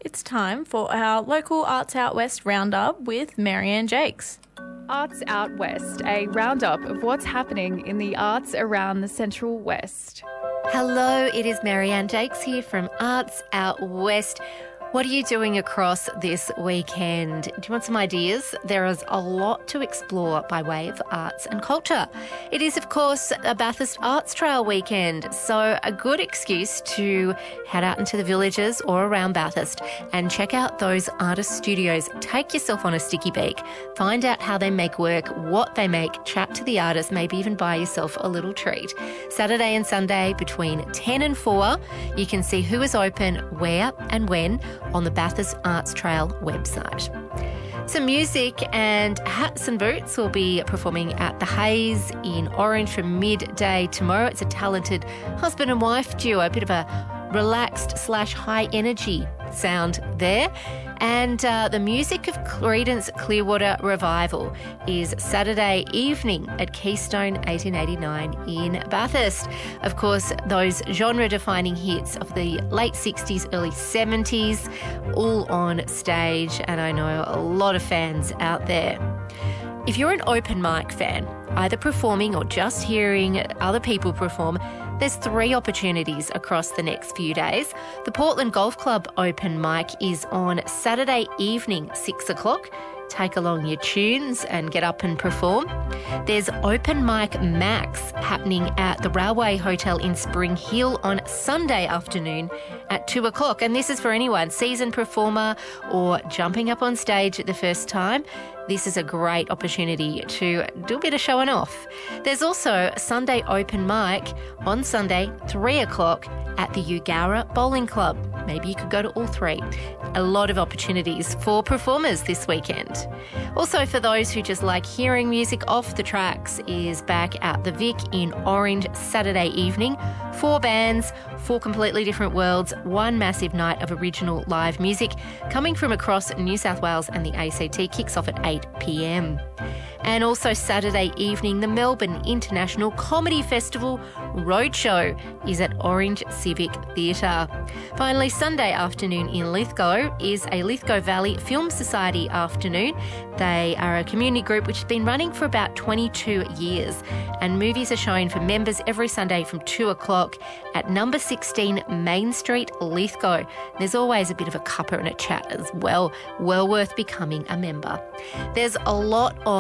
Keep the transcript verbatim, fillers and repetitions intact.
It's time for our local Arts Out West roundup with Marianne Jakes. Arts Out West, a roundup of what's happening in the arts around the Central West. Hello, it is Marianne Jakes here from Arts Out West. What are you doing across this weekend? Do you want some ideas? There is a lot to explore by way of arts and culture. It is, of course, a Bathurst Arts Trail weekend, so a good excuse to head out into the villages or around Bathurst and check out those artist studios. Take yourself on a sticky beak, find out how they make work, what they make, chat to the artists, maybe even buy yourself a little treat. Saturday and Sunday between ten and four, you can see who is open, where and when on the Bathurst Arts Trail website. Some music and Hats and Boots will be performing at the Haze in Orange from midday tomorrow. It's a talented husband and wife duo, a bit of a relaxed slash high energy sound there. And uh, the music of Creedence Clearwater Revival is Saturday evening at Keystone eighteen eighty-nine in Bathurst. Of course, those genre-defining hits of the late sixties, early seventies, all on stage, and I know a lot of fans out there. If you're an open mic fan, either performing or just hearing other people perform, there's three opportunities across the next few days. The Portland Golf Club open mic is on Saturday evening, six o'clock. Take along your tunes and get up and perform. There's Open Mic Max happening at the Railway Hotel in Spring Hill on Sunday afternoon at two o'clock. And this is for anyone, seasoned performer or jumping up on stage at the first time. This is a great opportunity to do a bit of showing off. There's also Sunday Open Mic on Sunday, three o'clock at the Ugara Bowling Club. Maybe you could go to all three. A lot of opportunities for performers this weekend. Also, for those who just like hearing music off the tracks, is back at the Vic in Orange Saturday evening. Four bands, four completely different worlds, one massive night of original live music coming from across New South Wales and the A C T kicks off at eight p.m. And also Saturday evening, the Melbourne International Comedy Festival Roadshow is at Orange Civic Theatre. Finally, Sunday afternoon in Lithgow is a Lithgow Valley Film Society afternoon. They are a community group which has been running for about twenty-two years, and movies are shown for members every Sunday from two o'clock at number sixteen Main Street, Lithgow. There's always a bit of a cuppa and a chat as well. Well worth becoming a member. There's a lot on